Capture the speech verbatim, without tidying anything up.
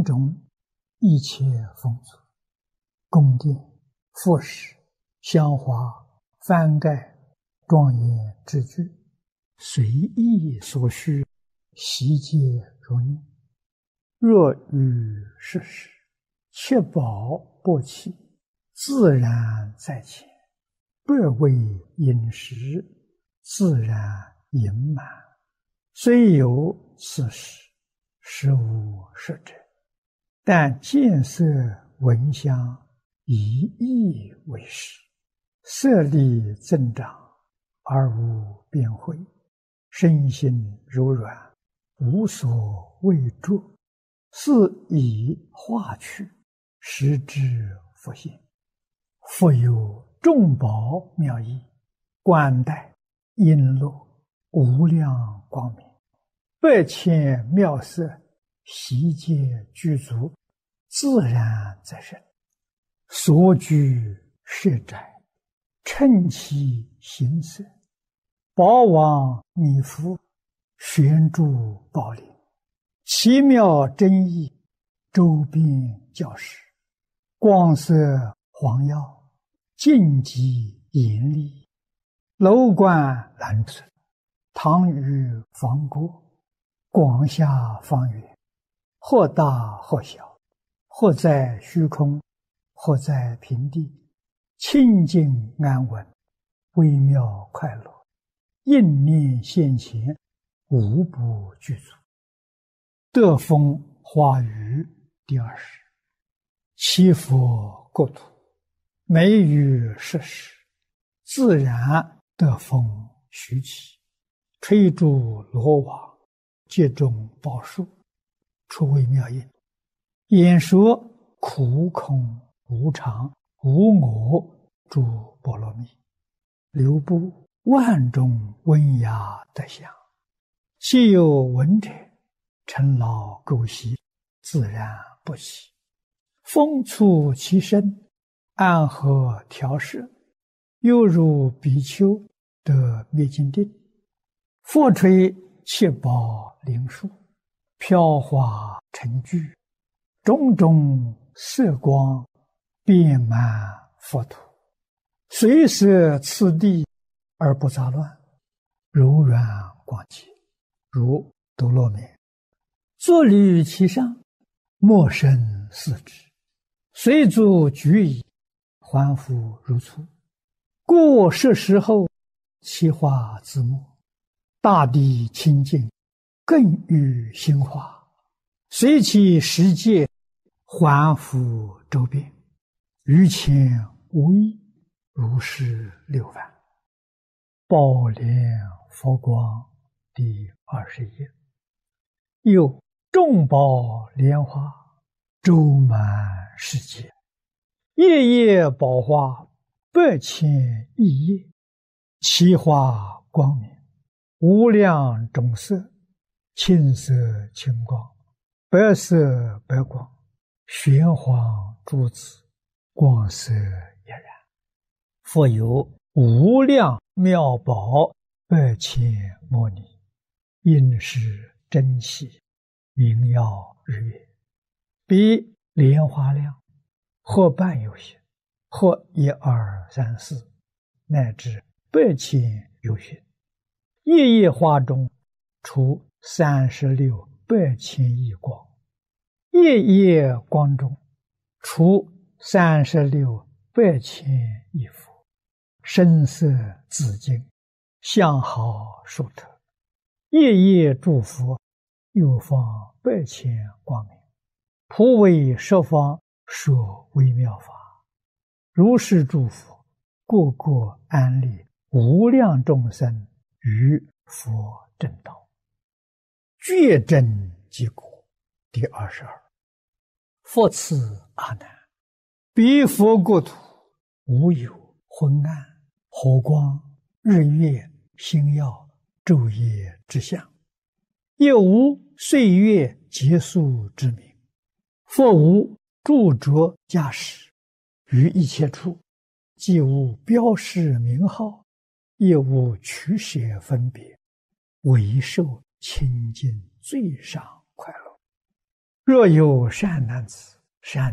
种一切风俗、宫殿、服饰、香花、幡盖、庄严之具，随意所需，悉皆如念。若遇世事，确保不弃，自然在前，不为饮食，自然盈满。虽有此事，实无实者，但见色闻香，以意为实，色力增长，而无边慧，身心柔软，无所畏著，是以化去，实之复现。复有众宝妙义，冠带璎珞，无量光明，百千妙色，悉皆具足，自然在身。所居舍宅，称其形色，宝王弥覆，悬诸宝林，奇妙真义，周遍教室，光色黄耀，净极严厉，楼观蓝色，堂宇方过，广厦方圆，或大或小，或在虚空，或在平地，清净安稳，微妙快乐，应念现前，无不具足。德风华语第二十。七佛国土，美于世事，自然德风徐起，吹诸罗网，皆中宝树，出微妙音，演说苦空无常无我诸波罗蜜，流布万种温雅德相，既有闻者，尘劳垢习，自然不起。风促其身，安和调摄，犹如比丘得灭尽定。复吹七宝灵树，飘华成聚，种种色光，遍满佛土，随摄次第而不杂乱，柔软广洁，如多罗面。坐履其上，莫生四肢，随足举矣，还复如初。过摄时后，其化自没，大地清净，更欲兴化，随其时界，还复周遍，于前无异，如是六番。宝莲佛光第二十页。又众宝莲花，周满世界，夜夜宝花，百千亿叶，其花光明，无量种色，青色青光，白色白光，玄黄珠子，光色俨然。复有无量妙宝，百千摩尼，应是珍稀，明耀日月，比莲花量，或半有些，或一二三四，乃至百千有些。夜夜花中，出三十六百千亿光；夜夜光中，出三十六百千亿佛。声色自净，相好殊特。夜夜诸佛，又放百千光明，普为十方说微妙法。如是诸佛，个个安立无量众生于佛正道。觉真即果第二十二。复次阿难，彼佛国土，无有昏暗、火光、日月、星耀、昼夜之相，也无岁月结束之名，复无著着驾驶，于一切处，既无标示名号，也无取舍分别，唯受清净最上快乐。 若有善男子、善